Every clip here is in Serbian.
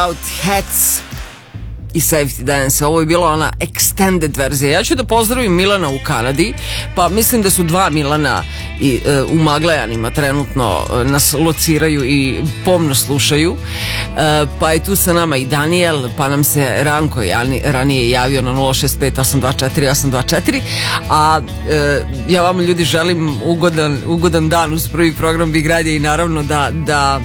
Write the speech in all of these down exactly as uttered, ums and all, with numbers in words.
Out Hats i Safety Dance. Ovo je bila ona extended verzija. Ja ću da pozdravim Milana u Kanadi, pa mislim da su dva Milana i, e, u Maglajanima trenutno e, nas lociraju i pomno slušaju. E, pa je tu sa nama i Daniel, pa nam se Ranko jani, ranije javio na nula šest pet osam dva četiri osam dva četiri, a e, ja vam ljudi želim ugodan, ugodan dan uz prvi program Big Radio i naravno da, da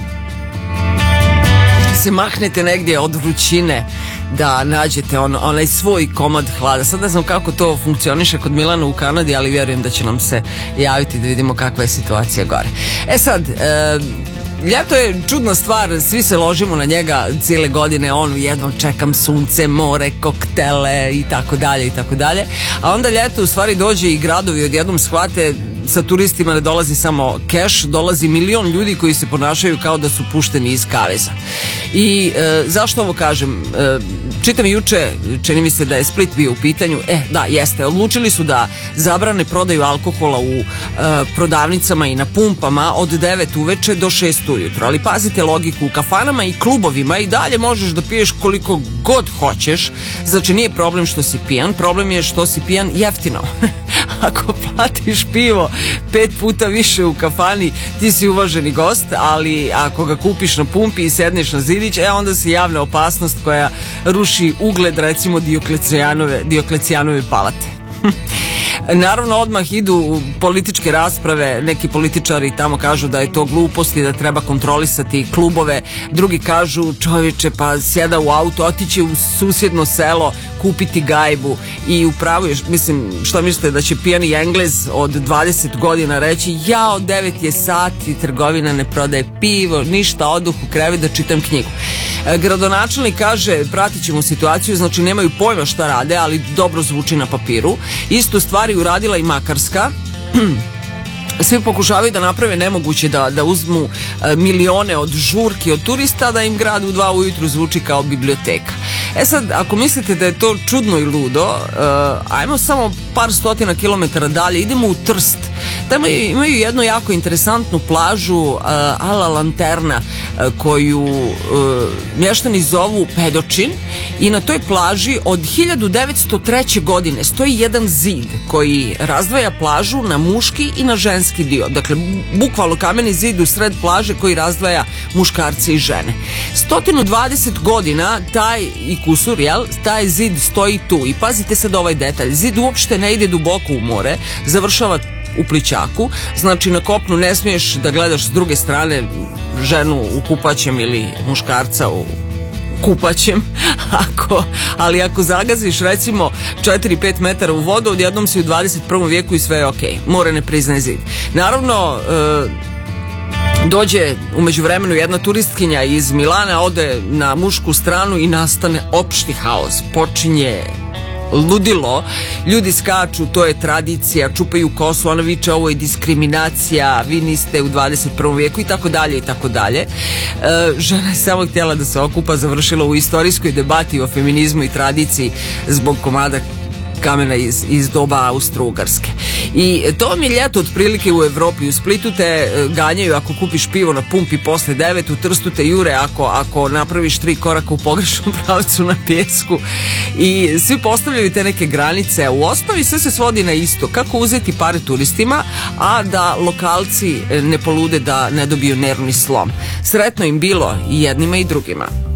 se mahnete negdje od vrućine, da nađete on, onaj svoj komad hlada. Sad ne znam kako to funkcioniše kod Milana u Kanadi, ali vjerujem da će nam se javiti da vidimo kakva je situacija gore. E sad, e, ljeto je čudna stvar, svi se ložimo na njega cijele godine, on jednom čekam sunce, more, koktele i tako dalje i tako dalje, a onda ljeto u stvari dođe i gradovi odjednom shvate sa turistima ne dolazi samo keš, dolazi milion ljudi koji se ponašaju kao da su pušteni iz kaveza. I e, zašto ovo kažem? E, čitam juče, čini mi se da je Split bio u pitanju, e da, jeste, odlučili su da zabrane prodaju alkohola u e, prodavnicama i na pumpama od devet uveče do šest ujutro, ali pazite logiku, u kafanama i klubovima i dalje možeš da piješ koliko god hoćeš, znači nije problem što si pijan, problem je što si pijan jeftino. Ako platiš pivo pet puta više u kafani, ti si uvaženi gost, ali ako ga kupiš na pumpi i sedneš na zidić, e onda se javlja opasnost koja ruši ugled recimo Dioklecijanove, Dioklecijanove palate. Naravno odmah idu političke rasprave, neki političari tamo kažu da je to glupost i da treba kontrolisati klubove, drugi kažu čovječe pa sjeda u auto, otići u susjedno selo, kupiti gajbu i upravo, mislim, što mislite da će pijani Englez od dvadeset godina reći ja od devet je sati, trgovina ne prodaje pivo, ništa, oduh u krevet da čitam knjigu. Gradonačelnik kaže pratit ćemo situaciju, znači nemaju pojma šta rade, ali dobro zvuči na papiru. Istu stvari uradila i Makarska. Svi pokušavaju da naprave nemoguće, da, da uzmu e, milione od žurki od turista, da im grad u dva ujutru zvuči kao biblioteka. E sad, ako mislite da je to čudno i ludo, e, ajmo samo par stotina kilometara dalje, idemo u Trst. Tamo imaju jednu jako interesantnu plažu, e, Ala Lanterna, e, koju e, mještani zovu Pedočin, i na toj plaži od hiljadu devetsto treće. godine stoji jedan zid koji razdvaja plažu na muški i na ženski dio. Dakle, bukvalno kameni zid u sred plaže koji razdvaja muškarce i žene. sto dvadeset godina taj i kusur, jel, taj zid stoji tu. I pazite sad ovaj detalj. Zid uopšte ne ide duboko u more, završava u plićaku, znači na kopnu ne smiješ da gledaš s druge strane ženu u kupaćem ili muškarca u kupaćem, ako, ali ako zagaziš recimo četiri pet metara u vodu, odjednom si u dvadeset prvom vijeku i sve je ok. More ne priznaje zid. Naravno, e, dođe u međuvremenu jedna turistkinja iz Milana, ode na mušku stranu i nastane opšti haos. Počinje ludilo, ljudi skaču, to je tradicija, čupaju kosu, ona viče ovo je diskriminacija, vi niste u dvadeset prvom vijeku i tako dalje i tako dalje. E, žena je samo htjela da se okupa, završila u istorijskoj debati o feminizmu i tradiciji zbog komada kamena iz, iz doba Austro-Ugarske. I to vam je ljeto otprilike u Evropi. U Splitu te ganjaju ako kupiš pivo na pumpi posle devet, u Trstu te jure ako, ako napraviš tri koraka u pogrešnom pravcu na pjesku i svi postavljaju te neke granice. U osnovi sve se svodi na isto. Kako uzeti pare turistima, a da lokalci ne polude, da ne dobiju nervni slom. Sretno im bilo i jednima i drugima.